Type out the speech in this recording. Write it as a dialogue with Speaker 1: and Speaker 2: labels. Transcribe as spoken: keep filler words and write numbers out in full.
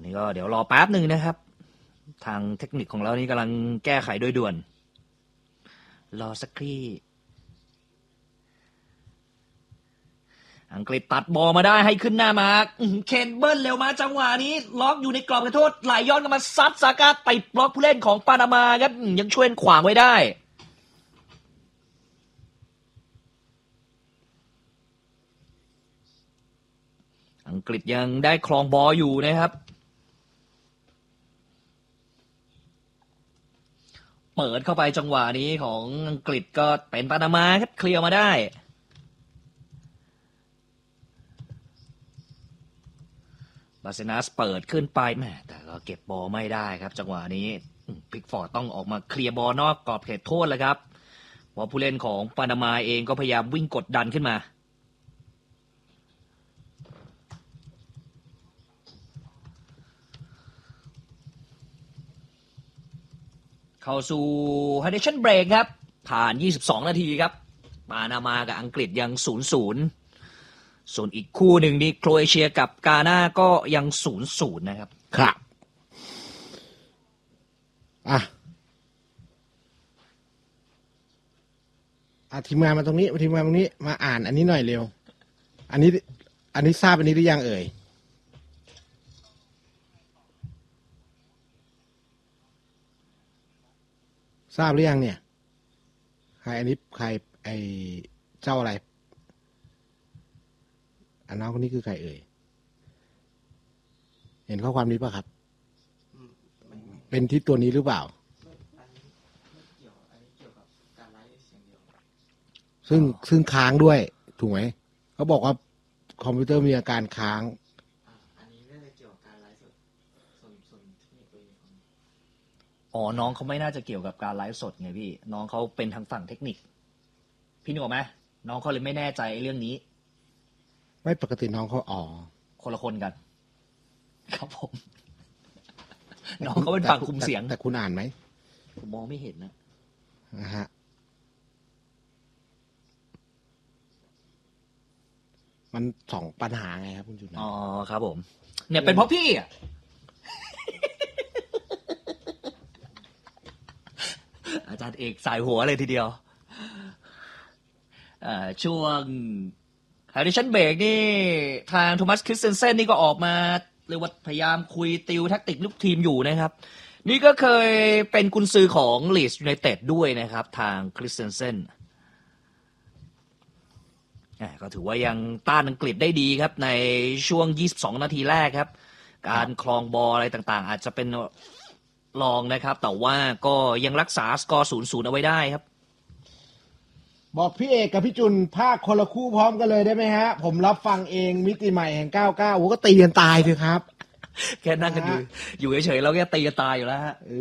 Speaker 1: นี่ก็เดี๋ยวรอแป๊บหนึ่งนะครับทางเทคนิคของเรานี่กำลังแก้ไขโดยด่วนรอสักครู่อังกฤษตัดบอลมาได้ให้ขึ้นหน้ามาเคนเบิลเร็วมาจังหวะนี้ล็อกอยู่ในกรอบกระโทษไหลย้อนกลับมาซัดซาก้าติดบล็อกผู้เล่นของปานามาครับยังช่วยขวางไว้ได้อังกฤษยังได้ครองบอลอยู่นะครับเปิดเข้าไปจังหวะนี้ของอังกฤษก็เป็นปานามาครับเคลียร์มาได้บาเซนัสเปิดขึ้นไปแม่แต่ก็เก็บบอลไม่ได้ครับจังหวะนี้พิกฟอร์ดต้องออกมาเคลียร์บอลนอกกรอบเขตโทษแล้วครับเพราะผู้เล่นของปานามาเองก็พยายามวิ่งกดดันขึ้นมาเข้าสู่ไฮเดชั่นเบรกครับผ่านยี่สิบสองนาทีครับปานามากับอังกฤษยัง ศูนย์ศูนย์ ส่วนอีกคู่หนึ่งนี่โครเอเชียกับกาน่าก็ยัง ศูนย์ศูนย์ นะครับ
Speaker 2: ครับอ่ะอ่ะทีมงานมาตรงนี้ทีมงานตรงนี้มาอ่านอันนี้หน่อยเร็วอันนี้อันนี้ทราบอันนี้หรือยังเอ่ยทราบหรือยังเนี่ยใครอันนี้ใครไอเจ้าอะไรอันน้องคนนี้คือใครเอ่ยเห็นข้อความนี้ป่ะครับเป็นที่ตัวนี้หรือเปล่าซึ่งซึ่งค้างด้วยถูกไหมเขาบอกว่าคอมพิวเตอร์มีอาการค้าง
Speaker 3: อันนี้น่าจะเกี่ยวกับการไลฟ์สดส่วนส่วนเทคนิคตัวเอง
Speaker 1: อ๋อน้องเขาไม่น่าจะเกี่ยวกับการไลฟ์สดไงพี่น้องเขาเป็นทางฝั่งเทคนิคพี่นึกออกไหมน้องเขาเลยไม่แน่ใจเรื่องนี้
Speaker 2: ไม่ปกติน้องเขาอ๋อ
Speaker 1: คนละคนกันครับผมน้องเขาเป็นฝั่งคุมเสียง
Speaker 2: แต่คุณอ่านไหม
Speaker 1: ผมมองไม่เห็นนะ
Speaker 2: นะฮะมันสองปัญหาไงครับคุณจุน
Speaker 1: อ๋อครับผมเนี่ยเป็นเพราะพี่อ่ะอาจารย์เอกสายหัวเลยทีเดียวช่วงไฮเดชั่นเบรกนี่ทางโทมัสคริสเซนเซนนี่ก็ออกมาเรียกว่าพยายามคุยติวแทคติกลูกทีมอยู่นะครับนี่ก็เคยเป็นกุนซือของลีดส์ยูไนเต็ดด้วยนะครับทางคริสเซนเซนก็ถือว่ายังต้านอังกฤษได้ดีครับในช่วงยี่สิบสองนาทีแรกครับการคลองบอลอะไรต่างๆอาจจะเป็นรองนะครับแต่ว่าก็ยังรักษาสกอร์ ศูนย์ศูนย์ เอาไว้ได้ครับ
Speaker 2: บอกพี่เอกกับพี่จุนภาคคนละคู่พร้อมกันเลยได้ไหมฮะผมรับฟังเองมิติใหม่แห่งเก้าสิบเก้าโอ้ก็ตีกันตายเลยครับ
Speaker 1: แค่นั่งกันอยู่อยู่เฉยๆแล้วแค่ตีกันตายอยู่แล้วฮะ